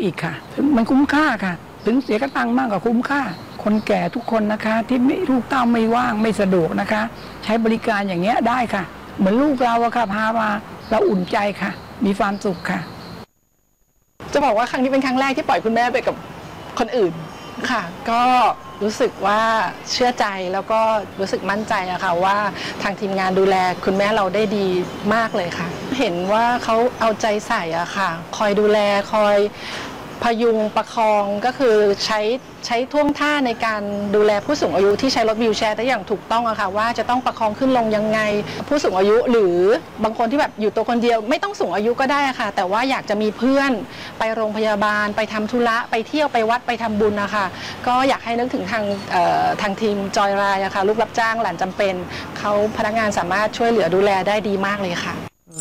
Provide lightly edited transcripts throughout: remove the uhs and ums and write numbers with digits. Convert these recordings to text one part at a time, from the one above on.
อีกค่ะมันคุ้มค่าค่ะถึงเสียกระตังมากกว่าคุ้มค่าคนแก่ทุกคนนะคะที่ไม่ลูกเต้าไม่ว่างไม่สะดวกนะคะ ใช้บริการอย่างเงี้ยได้ค่ะเหมือนลูกเราอะค่ะพามาเราอุ่นใจค่ะมีความสุขค่ะจะบอกว่าครั้งนี้เป็นครั้งแรกที่ปล่อยคุณแม่ไปกับคนอื่นค่ะก็รู้สึกว่าเชื่อใจแล้วก็รู้สึกมั่นใจอะค่ะว่าทางทีมงานดูแลคุณแม่เราได้ดีมากเลยค่ะเห็นว่าเขาเอาใจใส่อะค่ะคอยดูแลคอยพยุงประคองก็คือใช้ท่วงท่าในการดูแลผู้สูงอายุที่ใช้รถวีลแชร์ได้อย่างถูกต้องอะค่ะว่าจะต้องประคองขึ้นลงยังไงผู้สูงอายุหรือบางคนที่แบบอยู่ตัวคนเดียวไม่ต้องสูงอายุก็ได้ค่ะแต่ว่าอยากจะมีเพื่อนไปโรงพยาบาลไปทำธุระไปเที่ยวไปวัดไปทำบุญนะคะก็อยากให้นึกถึงทางทีมจอยรายอะค่ะลูกรับจ้างหลานจำเป็นเขาพนักงานสามารถช่วยเหลือดูแลได้ดีมากเลยค่ะ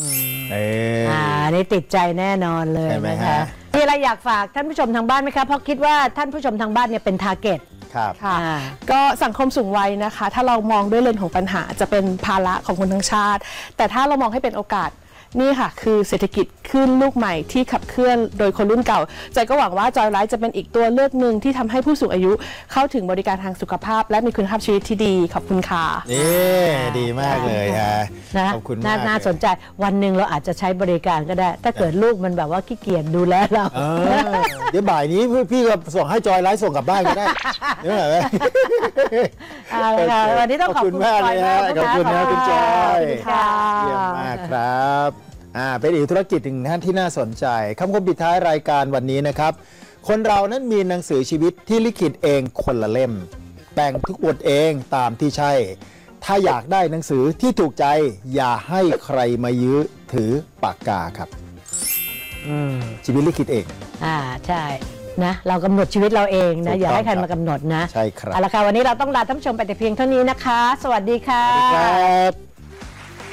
นี่ติดใจแน่นอนเลยนะคะมีอะไรอยากฝากท่านผู้ชมทางบ้านไหมคะเพราะคิดว่าท่านผู้ชมทางบ้านเนี่ยเป็นทาร์เก็ตครับค่ะก็สังคมสูงวัยนะคะถ้าเรามองด้วยเลนส์ของปัญหาจะเป็นภาระของคนทั้งชาติแต่ถ้าเรามองให้เป็นโอกาสนี่ค่ะคือเศรษฐกิจขึ้นลูกใหม่ที่ขับเคลื่อนโดยคนรุ่นเก่าใจก็หวังว่าจอยไลฟ์จะเป็นอีกตัวเลือกหนึ่งที่ทำให้ผู้สูงอายุเข้าถึงบริการทางสุขภาพและมีคุณภาพชีวิตที่ดีขอบคุณค่ะนี่ดีมากเลยฮะขอบคุณมากน่าสนใจวันหนึ่งเราอาจจะใช้บริการก็ได้ถ้าเกิดลูกมันแบบว่าขี้เกียจดูแลเราเดี๋ยวบ่ายนี้พี่ก็ส่งให้จอยไลฟ์ส่งกลับบ้านก็ได้เดี๋ยวไหมวันนี้ต้องขอบคุณมากเลยฮะขอบคุณนะคุณจอยค่ะเยี่ยมมากครับเป็นอีกธุรกิจหนึ่งท่านที่น่าสนใจคำคมปิดท้ายรายการวันนี้นะครับคนเรานั้นมีหนังสือชีวิตที่ลิขิตเองคนละเล่มแบ่งทุกบทเองตามที่ใช่ถ้าอยากได้หนังสือที่ถูกใจอย่าให้ใครมายื้อถือปากกาครับชีวิตลิขิตเองใช่นะเรากำหนดชีวิตเราเองนะอย่าให้ใครมากำหนดนะใช่ครับเอาละค่ะวันนี้เราต้องลาท่านผู้ชมไปแต่เพียงเท่านี้นะคะสวัสดีค่ะสวัสดีครับ